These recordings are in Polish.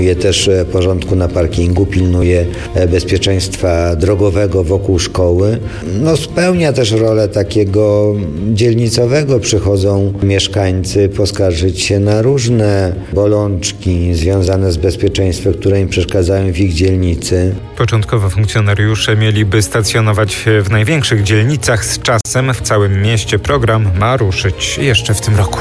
Też porządku na parkingu, pilnuje bezpieczeństwa drogowego wokół szkoły. Spełnia też rolę takiego dzielnicowego. Przychodzą mieszkańcy poskarżyć się na różne bolączki związane z bezpieczeństwem, które im przeszkadzają w ich dzielnicy. Początkowo funkcjonariusze mieliby stacjonować w największych dzielnicach. Z czasem w całym mieście program ma ruszyć jeszcze w tym roku.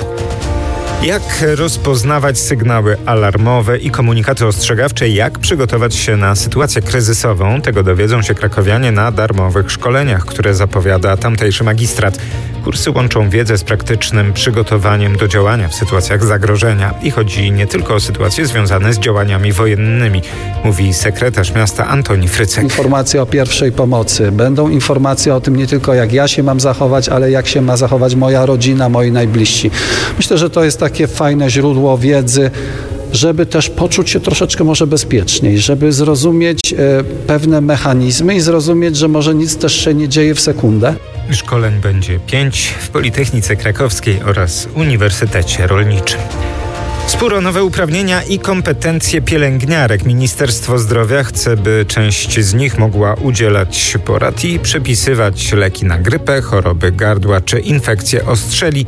Jak rozpoznawać sygnały alarmowe i komunikaty ostrzegawcze? Jak przygotować się na sytuację kryzysową? Tego dowiedzą się krakowianie na darmowych szkoleniach, które zapowiada tamtejszy magistrat. Kursy łączą wiedzę z praktycznym przygotowaniem do działania w sytuacjach zagrożenia. I chodzi nie tylko o sytuacje związane z działaniami wojennymi, mówi sekretarz miasta Antoni Frycek. Informacje o pierwszej pomocy. Będą informacje o tym nie tylko jak ja się mam zachować, ale jak się ma zachować moja rodzina, moi najbliżsi. Myślę, że to jest takie fajne źródło wiedzy, żeby też poczuć się troszeczkę może bezpieczniej, żeby zrozumieć pewne mechanizmy i zrozumieć, że może nic też się nie dzieje w sekundę. Szkoleń będzie 5 w Politechnice Krakowskiej oraz Uniwersytecie Rolniczym. Spór o nowe uprawnienia i kompetencje pielęgniarek. Ministerstwo Zdrowia chce, by część z nich mogła udzielać porad i przepisywać leki na grypę, choroby gardła czy infekcje ostrzeli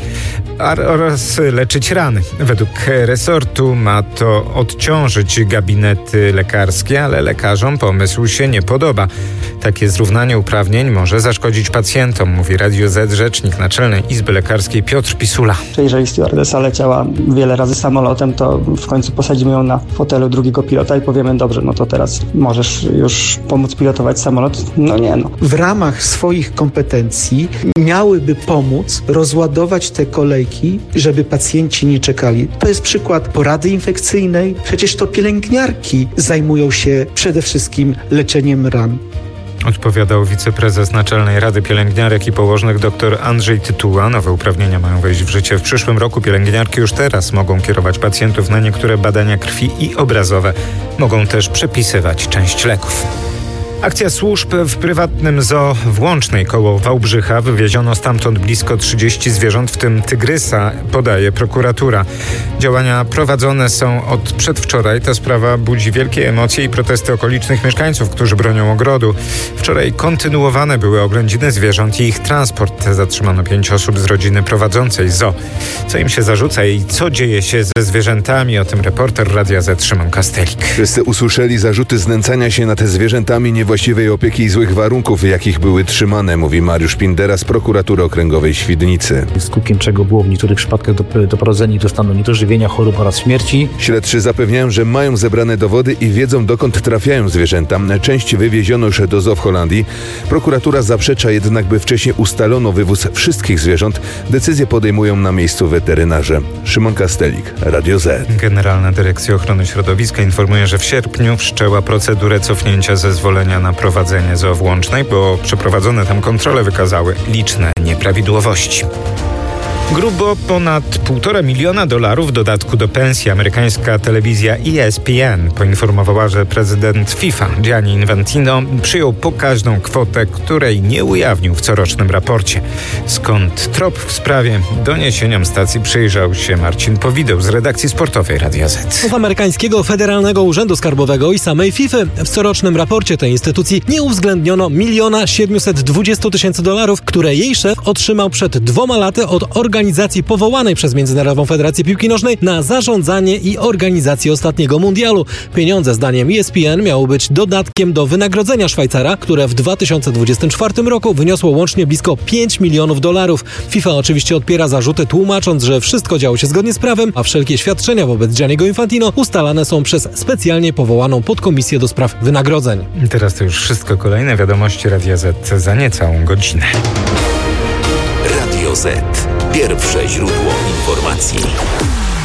oraz leczyć rany. Według resortu ma to odciążyć gabinety lekarskie, ale lekarzom pomysł się nie podoba. Takie zrównanie uprawnień może zaszkodzić pacjentom, mówi Radio Z rzecznik Naczelnej Izby Lekarskiej Piotr Pisula. Jeżeli stewardesa leciała wiele razy samolotem, to w końcu posadzimy ją na fotelu drugiego pilota i powiemy, dobrze, to teraz możesz już pomóc pilotować samolot? Nie. W ramach swoich kompetencji miałyby pomóc rozładować te kolejki, żeby pacjenci nie czekali. To jest przykład porady infekcyjnej. Przecież to pielęgniarki zajmują się przede wszystkim leczeniem ran. Odpowiadał wiceprezes Naczelnej Rady Pielęgniarek i Położnych dr Andrzej Tytuła. Nowe uprawnienia mają wejść w życie w przyszłym roku. Pielęgniarki już teraz mogą kierować pacjentów na niektóre badania krwi i obrazowe. Mogą też przepisywać część leków. Akcja służb w prywatnym zoo w Łącznej koło Wałbrzycha. Wywieziono stamtąd blisko 30 zwierząt, w tym tygrysa, podaje prokuratura. Działania prowadzone są od przedwczoraj. Ta sprawa budzi wielkie emocje i protesty okolicznych mieszkańców, którzy bronią ogrodu. Wczoraj kontynuowane były oględziny zwierząt i ich transport. Zatrzymano 5 osób z rodziny prowadzącej zoo. Co im się zarzuca i co dzieje się ze zwierzętami? O tym reporter Radia Z Szymon Kastelik. Wszyscy usłyszeli zarzuty znęcania się nad zwierzętami, niewłaściwej opieki i złych warunków, w jakich były trzymane, mówi Mariusz Pindera z prokuratury okręgowej Świdnicy. Skutkiem czego było w niektórych przypadkach doprowadzenie do stanu niedożywienia, chorób oraz śmierci. Śledczy zapewniają, że mają zebrane dowody i wiedzą, dokąd trafiają zwierzęta. Część wywieziono już do zoo w Holandii. Prokuratura zaprzecza jednak, by wcześniej ustalono wywóz wszystkich zwierząt. Decyzję podejmują na miejscu weterynarze. Szymon Kastelik, Radio Z. Generalna Dyrekcja Ochrony Środowiska informuje, że w sierpniu wszczęła procedurę cofnięcia zezwolenia na prowadzenie zoo w Łącznej, bo przeprowadzone tam kontrole wykazały liczne nieprawidłowości. Grubo ponad $1,5 miliona w dodatku do pensji. Amerykańska telewizja ESPN poinformowała, że prezydent FIFA Gianni Infantino przyjął pokaźną kwotę, której nie ujawnił w corocznym raporcie. Skąd trop w sprawie? Doniesieniom stacji przyjrzał się Marcin Powideł z redakcji sportowej Radia Z. Z amerykańskiego Federalnego Urzędu Skarbowego i samej FIFA w corocznym raporcie tej instytucji nie uwzględniono $1,720,000, które jej szef otrzymał przed 2 laty od organizacji powołanej przez Międzynarodową Federację Piłki Nożnej na zarządzanie i organizację ostatniego mundialu. Pieniądze, zdaniem ESPN, miały być dodatkiem do wynagrodzenia Szwajcara, które w 2024 roku wyniosło łącznie blisko $5 milionów. FIFA oczywiście odpiera zarzuty, tłumacząc, że wszystko działo się zgodnie z prawem, a wszelkie świadczenia wobec Gianniego Infantino ustalane są przez specjalnie powołaną podkomisję do spraw wynagrodzeń. Teraz to już wszystko. Kolejne wiadomości Radia Z za niecałą godzinę. Radio Z. Pierwsze źródło informacji.